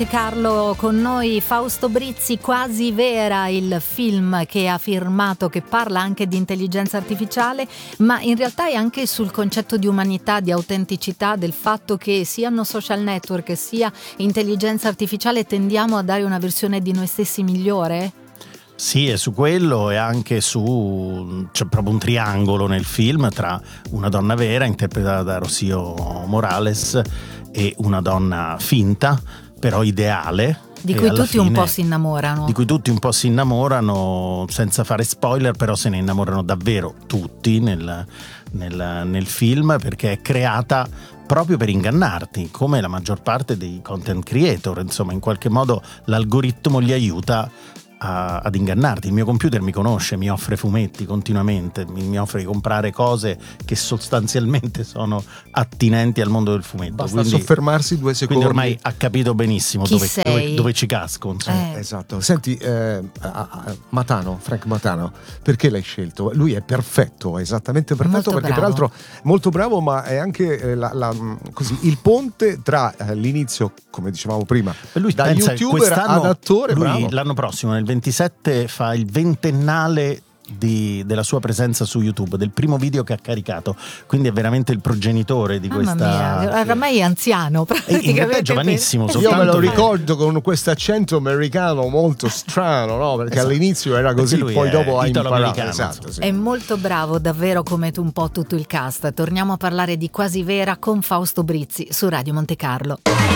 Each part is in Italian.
Carlo, con noi Fausto Brizzi, Quasi Vera, il film che ha firmato, che parla anche di intelligenza artificiale, ma in realtà è anche sul concetto di umanità, di autenticità, del fatto che siano social network sia intelligenza artificiale tendiamo a dare una versione di noi stessi migliore? Sì, è su quello, e anche c'è proprio un triangolo nel film tra una donna vera interpretata da Rocío Morales e una donna finta però ideale, di cui tutti un po' si innamorano. Di cui tutti un po' si innamorano, senza fare spoiler, però se ne innamorano davvero tutti nel film, perché è creata proprio per ingannarti, come la maggior parte dei content creator. Insomma, in qualche modo l'algoritmo gli aiuta ad ingannarti. Il mio computer mi conosce, mi offre fumetti continuamente, mi offre di comprare cose che sostanzialmente sono attinenti al mondo del fumetto. Basta soffermarsi 2 secondi. Quindi ormai ha capito benissimo dove ci casco. Esatto. Senti, Frank Matano, perché l'hai scelto? Lui è perfetto, esattamente perfetto, molto perché bravo. Peraltro molto bravo, ma è anche così il ponte tra l'inizio, come dicevamo prima, lui da pensa youtuber ad attore. Lui bravo. L'anno prossimo, nel 27, fa il 20ennale della sua presenza su YouTube, del primo video che ha caricato, quindi è veramente il progenitore di Mamma questa. mia, ormai è anziano praticamente. È giovanissimo. Io me lo ricordo con questo accento americano molto strano, no? Perché all'inizio era così, poi dopo ha imparato. Esatto, sì. È molto bravo, davvero, come un po' tutto il cast. Torniamo a parlare di Quasi Vera con Fausto Brizzi su Radio Monte Carlo.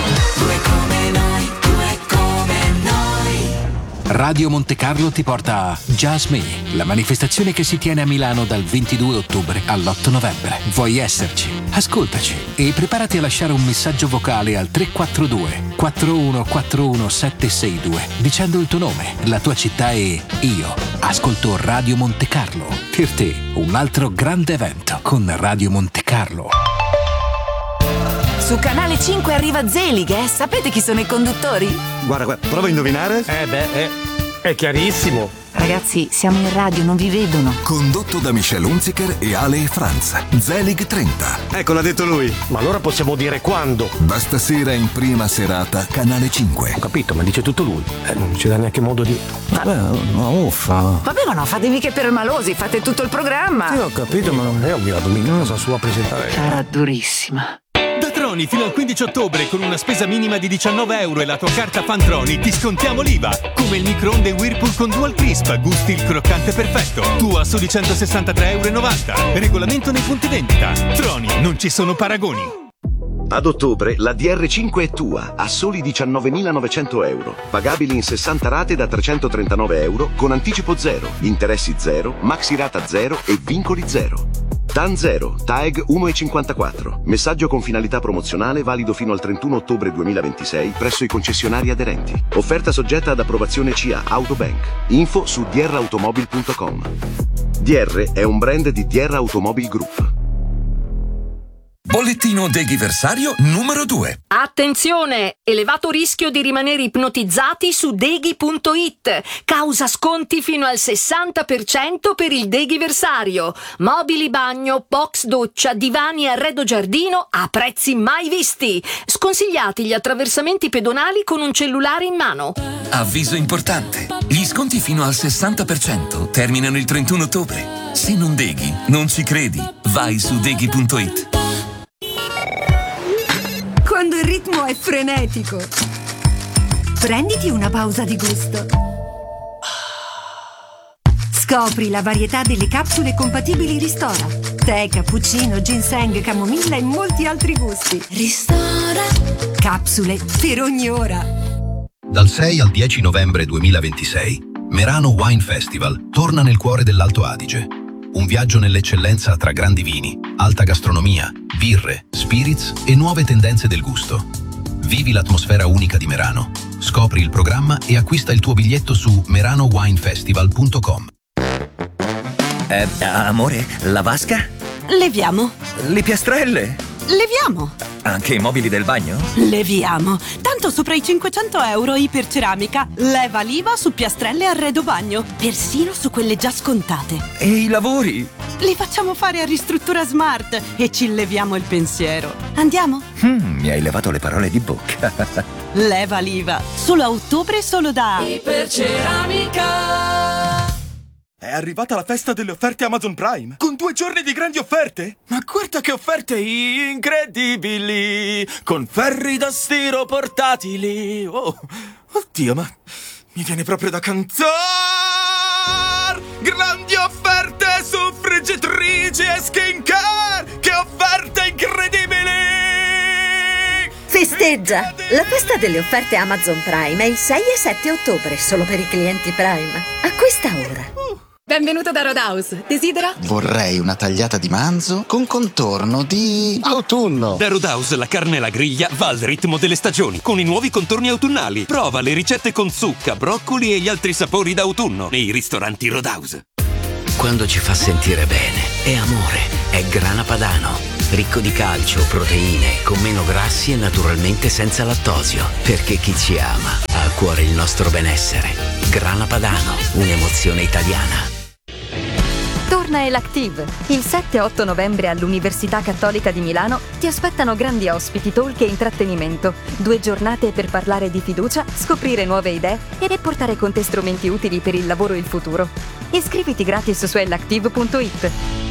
Radio Monte Carlo ti porta a Just Me, la manifestazione che si tiene a Milano dal 22 ottobre all'8 novembre. Vuoi esserci? Ascoltaci e preparati a lasciare un messaggio vocale al 342 4141 762 dicendo il tuo nome, la tua città e io ascolto Radio Monte Carlo. Per te un altro grande evento con Radio Monte Carlo. Su Canale 5 arriva Zelig, Sapete chi sono i conduttori? Guarda, prova a indovinare. È chiarissimo. Ragazzi, siamo in radio, non vi vedono. Condotto da Michelle Hunziker e Ale e Franz. Zelig 30. Ecco, l'ha detto lui. Ma allora possiamo dire quando? Da stasera in prima serata, Canale 5. Ho capito, ma dice tutto lui. Non ci dà neanche modo di. Vabbè, ma uffa. Vabbè, ma non fate mica per malosi, fate tutto il programma. Sì, ho capito, ma non è obbligato mica casa sua a presentare. Sarà durissima. Da Troni fino al 15 ottobre con una spesa minima di 19 euro e la tua carta Fantroni ti scontiamo l'IVA. Come il microonde Whirlpool con Dual Crisp, gusti il croccante perfetto. Tu a soli 163,90 euro. Regolamento nei punti vendita. Troni, non ci sono paragoni. Ad ottobre la DR5 è tua a soli 19.900 euro, pagabili in 60 rate da 339 euro con anticipo zero, interessi zero, maxi rata zero e vincoli zero. TAN 0, TAEG 1,54. Messaggio con finalità promozionale valido fino al 31 ottobre 2026 presso i concessionari aderenti. Offerta soggetta ad approvazione CA Autobank. Info su drautomobil.com. DR è un brand di DR Automobil Group. Bollettino deghiversario numero 2. Attenzione! Elevato rischio di rimanere ipnotizzati su deghi.it. Causa sconti fino al 60% per il deghiversario. Mobili bagno, box doccia, divani e arredo giardino a prezzi mai visti. Sconsigliati gli attraversamenti pedonali con un cellulare in mano. Avviso importante. Gli sconti fino al 60% terminano il 31 ottobre. Se non deghi, non ci credi. Vai su deghi.it. Quando il ritmo è frenetico, prenditi una pausa di gusto. Scopri la varietà delle capsule compatibili Ristora. Tè, cappuccino, ginseng, camomilla e molti altri gusti. Ristora. Capsule per ogni ora. Dal 6 al 10 novembre 2026, Merano Wine Festival torna nel cuore dell'Alto Adige. Un viaggio nell'eccellenza tra grandi vini, alta gastronomia, birre, spirits e nuove tendenze del gusto. Vivi l'atmosfera unica di Merano. Scopri il programma e acquista il tuo biglietto su meranowinefestival.com. Amore, la vasca? Leviamo. Le piastrelle? Leviamo. Anche i mobili del bagno? Leviamo. Tanto sopra i 500 euro Iperceramica. Leva l'IVA su piastrelle e arredo bagno. Persino su quelle già scontate. E i lavori? Li facciamo fare a Ristruttura Smart e ci leviamo il pensiero. Andiamo? Mi hai levato le parole di bocca. Leva l'IVA. Solo a ottobre, solo da Iperceramica. È arrivata la festa delle offerte Amazon Prime, con 2 giorni di grandi offerte. Ma guarda che offerte incredibili, con ferri da stiro portatili. Oh, oddio, ma mi viene proprio da cantare. Grandi offerte su friggitrici e skincare. Che offerte incredibili! Festeggia! La festa delle offerte Amazon Prime è il 6 e 7 ottobre, solo per i clienti Prime. A questa ora. Benvenuto da Roadhouse. Desidera? Vorrei una tagliata di manzo con contorno di autunno. Da Roadhouse la carne alla griglia va al ritmo delle stagioni, con i nuovi contorni autunnali. Prova le ricette con zucca, broccoli e gli altri sapori d'autunno nei ristoranti Roadhouse. Quando ci fa sentire bene, è amore, è Grana Padano. Ricco di calcio, proteine, con meno grassi e naturalmente senza lattosio. Perché chi ci ama ha a cuore il nostro benessere. Grana Padano, un'emozione italiana. Torna Elactive. Il 7 e 8 novembre all'Università Cattolica di Milano ti aspettano grandi ospiti, talk e intrattenimento. 2 giornate per parlare di fiducia, scoprire nuove idee e portare con te strumenti utili per il lavoro e il futuro. Iscriviti gratis su elactive.it.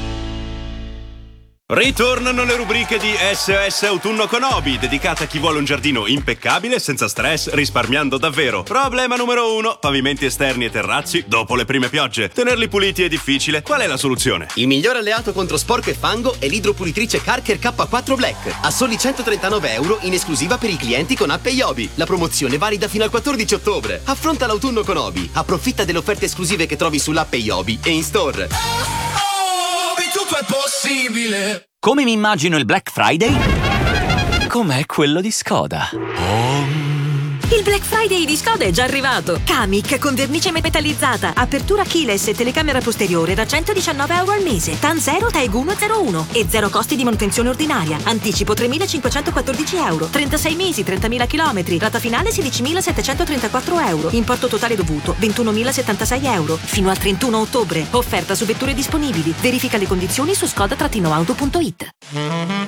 Ritornano le rubriche di SOS Autunno con Obi, dedicata a chi vuole un giardino impeccabile, senza stress, risparmiando davvero. Problema numero 1: pavimenti esterni e terrazzi dopo le prime piogge. Tenerli puliti è difficile. Qual è la soluzione? Il migliore alleato contro sporco e fango è l'idropulitrice Karcher K4 Black. A soli €139 in esclusiva per i clienti con app Yobi. La promozione valida fino al 14 ottobre. Affronta l'autunno con Obi. Approfitta delle offerte esclusive che trovi sull'app Yobi e in store. Tutto è possibile. Come mi immagino il Black Friday? Com'è quello di Skoda. Il Black Friday di Skoda è già arrivato. Kamiq con vernice metallizzata, apertura keyless e telecamera posteriore da €119 al mese. TAN 0, TAEG 1 01 e 0 costi di manutenzione ordinaria. Anticipo €3.514. 36 mesi, 30.000 km. Rata finale €16.734. Importo totale dovuto €21.076. Fino al 31 ottobre. Offerta su vetture disponibili. Verifica le condizioni su skoda-auto.it.